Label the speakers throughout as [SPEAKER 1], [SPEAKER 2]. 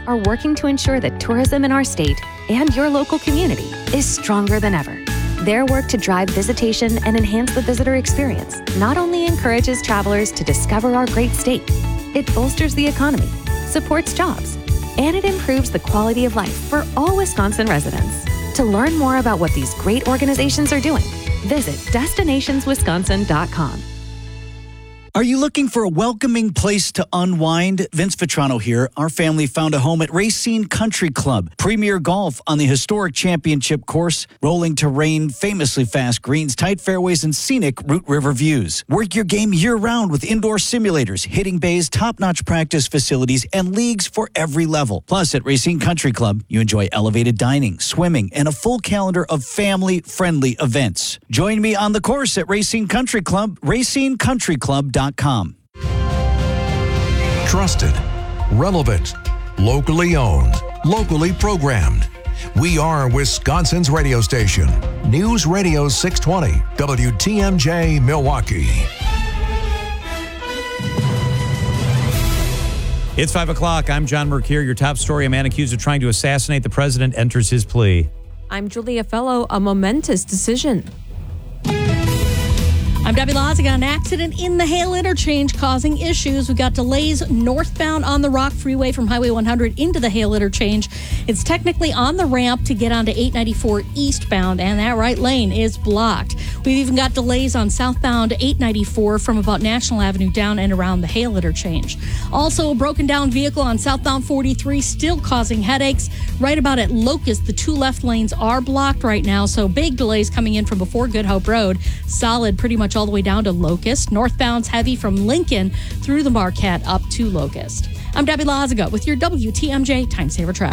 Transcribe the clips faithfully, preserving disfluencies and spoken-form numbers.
[SPEAKER 1] are working to ensure that tourism in our state and your local community is stronger than ever. Their work to drive visitation and enhance the visitor experience not only encourages travelers to discover our great state, it bolsters the economy, supports jobs, and it improves the quality of life for all Wisconsin residents. To learn more about what these great organizations are doing, visit destinations wisconsin dot com.
[SPEAKER 2] Are you looking for a welcoming place to unwind? Vince Vitrano here. Our family found a home at Racine Country Club. Premier golf on the historic championship course. Rolling terrain, famously fast greens, tight fairways, and scenic Root River views. Work your game year-round with indoor simulators, hitting bays, top-notch practice facilities, and leagues for every level. Plus, at Racine Country Club, you enjoy elevated dining, swimming, and a full calendar of family-friendly events. Join me on the course at Racine Country Club, racine country club dot com.
[SPEAKER 3] Trusted, relevant, locally owned, locally programmed. We are Wisconsin's radio station. News Radio six twenty, W T M J, Milwaukee.
[SPEAKER 4] It's five o'clock. I'm John Mercure. Your top story: a man accused of trying to assassinate the president enters his plea.
[SPEAKER 5] I'm Julia Fellow. A momentous decision.
[SPEAKER 6] I'm Debbie Loziga. An accident in the Hale Interchange causing issues. We got delays northbound on the Rock Freeway from Highway one hundred into the Hale Interchange. It's technically on the ramp to get onto eight ninety-four eastbound, and that right lane is blocked. We've even got delays on southbound eight ninety-four from about National Avenue down and around the Hale Interchange. Also, a broken down vehicle on southbound forty-three still causing headaches. Right about at Locust, the two left lanes are blocked right now, so big delays coming in from before Good Hope Road. Solid pretty much all the way down to Locust. Northbound's heavy from Lincoln through the Marquette up to Locust. I'm Debbie Loziga with your W T M J Time Saver Traffic.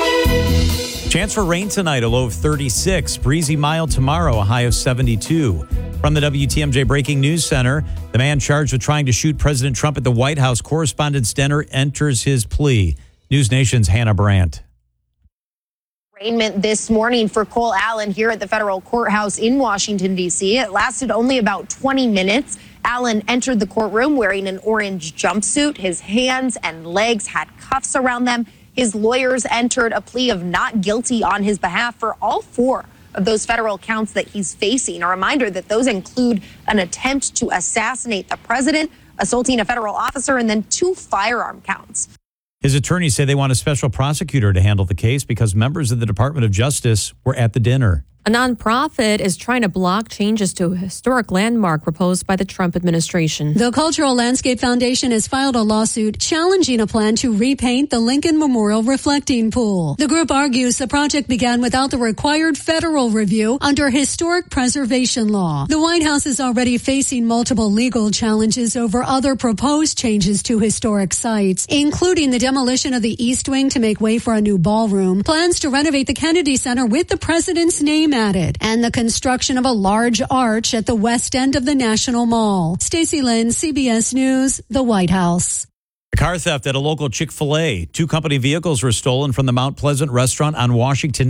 [SPEAKER 4] Chance for rain tonight, a low of thirty-six. Breezy mild tomorrow, a high of seventy-two. From the W T M J Breaking News Center, the man charged with trying to shoot President Trump at the White House Correspondence Dinner enters his plea. News Nation's Hannah Brandt.
[SPEAKER 7] Arraignment this morning for Cole Allen here at the federal courthouse in Washington, D C. It lasted only about twenty minutes. Allen entered the courtroom wearing an orange jumpsuit. His hands and legs had cuffs around them. His lawyers entered a plea of not guilty on his behalf for all four of those federal counts that he's facing. A reminder that those include an attempt to assassinate the president, assaulting a federal officer, and then two firearm counts.
[SPEAKER 4] His attorneys say they want a special prosecutor to handle the case because members of the Department of Justice were at the dinner.
[SPEAKER 5] A nonprofit is trying to block changes to a historic landmark proposed by the Trump administration.
[SPEAKER 8] The Cultural Landscape Foundation has filed a lawsuit challenging a plan to repaint the Lincoln Memorial reflecting pool. The group argues the project began without the required federal review under historic preservation law. The White House is already facing multiple legal challenges over other proposed changes to historic sites, including the demolition of the East Wing to make way for a new ballroom, plans to renovate the Kennedy Center with the president's name added, and the construction of a large arch at the west end of the National Mall. Stacey Lynn, C B S News, the White House.
[SPEAKER 4] A car theft at a local Chick-fil-A. Two company vehicles were stolen from the Mount Pleasant restaurant on Washington